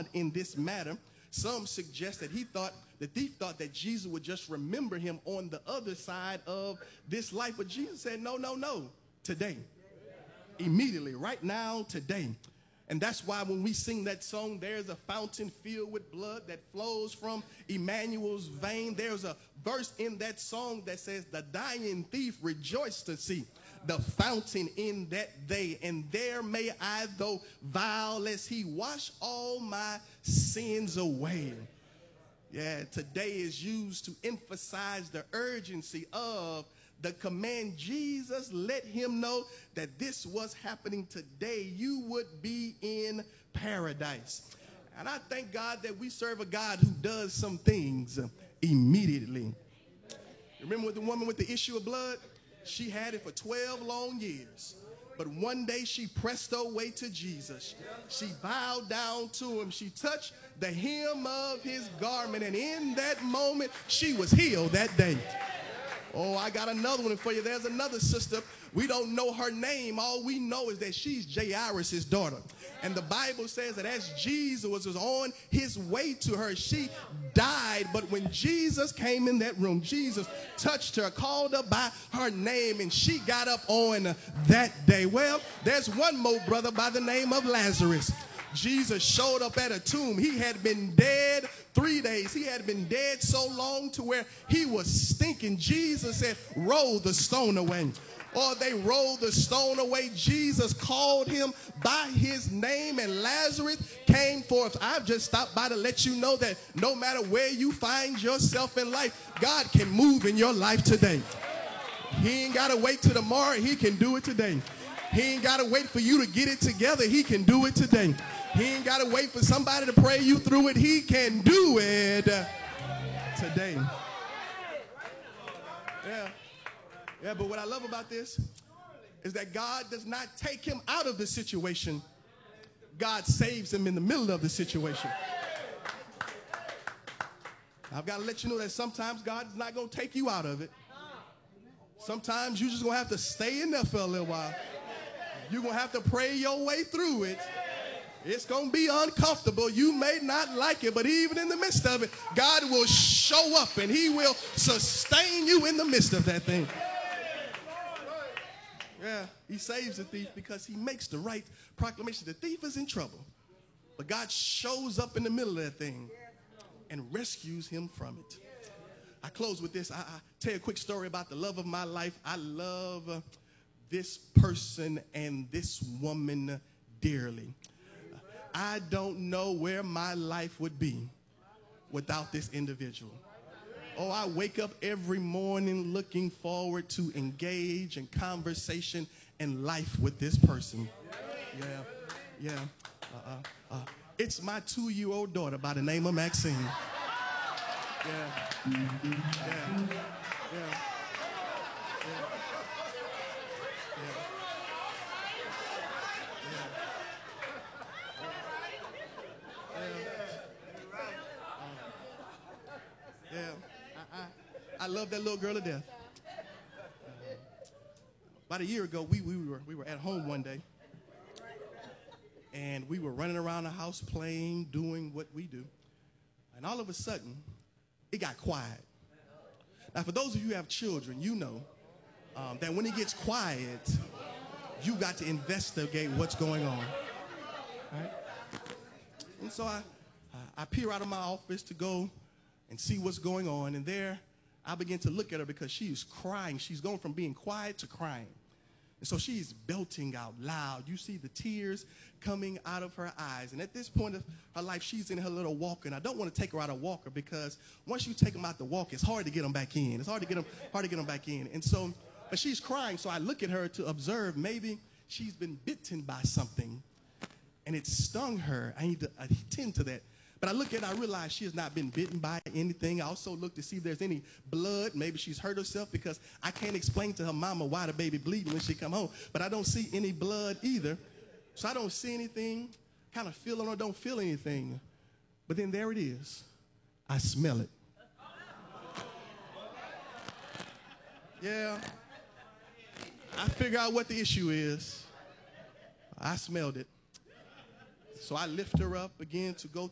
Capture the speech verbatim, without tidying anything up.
God in this matter. Some suggest that he thought, the thief thought that Jesus would just remember him on the other side of this life. But Jesus said, no, no, no, today, immediately, right now, today. And that's why when we sing that song, there's a fountain filled with blood that flows from Emmanuel's vein. There's a verse in that song that says, the dying thief rejoiced to see the fountain in that day. And there may I, though vile, lest he wash all my sins away. Yeah, today is used to emphasize the urgency of the command. Jesus let him know that this was happening today. You would be in paradise. And I thank God that we serve a God who does some things immediately. Remember with the woman with the issue of blood? She had it for twelve long years. But one day she pressed her way to Jesus. She bowed down to him. She touched the hem of his garment. And in that moment, she was healed that day. Oh, I got another one for you. There's another sister. We don't know her name. All we know is that she's Jairus' daughter. And the Bible says that as Jesus was on his way to her, she died. But when Jesus came in that room, Jesus touched her, called her by her name, and she got up on that day. Well, there's one more brother by the name of Lazarus. Jesus showed up at a tomb. He had been dead three days. He had been dead so long to where he was stinking. Jesus said, roll the stone away. Or they rolled the stone away. Jesus called him by his name, and Lazarus came forth. I've just stopped by to let you know that no matter where you find yourself in life, God can move in your life today. He ain't got to wait till tomorrow. He can do it today. He ain't got to wait for you to get it together. He can do it today. He ain't got to wait for somebody to pray you through it. He can do it today. Yeah. Yeah, but what I love about this is that God does not take him out of the situation. God saves him in the middle of the situation. I've got to let you know that sometimes God is not going to take you out of it. Sometimes you're just going to have to stay in there for a little while. You're going to have to pray your way through it. It's going to be uncomfortable. You may not like it, but even in the midst of it, God will show up and he will sustain you in the midst of that thing. Yeah, he saves the thief because he makes the right proclamation. The thief is in trouble, but God shows up in the middle of that thing and rescues him from it. I close with this. I, I tell you a quick story about the love of my life. I love uh, this person and this woman dearly. I don't know where my life would be without this individual. Oh, I wake up every morning looking forward to engage in conversation and life with this person. Yeah, yeah. Uh, uh, uh. It's my two-year-old daughter by the name of Maxine. Yeah, yeah, yeah, yeah. Yeah, I, I, I love that little girl to death. Uh, about a year ago, we, we, were, we were at home one day, and we were running around the house playing, doing what we do, and all of a sudden, it got quiet. Now, for those of you who have children, you know um, that when it gets quiet, you got to investigate what's going on, right? And so I, I peer out of my office to go and see what's going on. And there, I begin to look at her because she is crying. She's going from being quiet to crying. And so she's belting out loud. You see the tears coming out of her eyes. And at this point of her life, she's in her little walker. And I don't want to take her out of walker because once you take them out the walker, it's hard to get them back in. It's hard to get them, hard to get them back in. And so, but she's crying. So I look at her to observe maybe she's been bitten by something and it stung her. I need to attend to that. But I look at her, I realize she has not been bitten by anything. I also look to see if there's any blood. Maybe she's hurt herself because I can't explain to her mama why the baby bleeding when she come home. But I don't see any blood either. So I don't see anything, kind of feel it or don't feel anything. But then there it is. I smell it. Yeah. I figure out what the issue is. I smelled it. So I lift her up again to go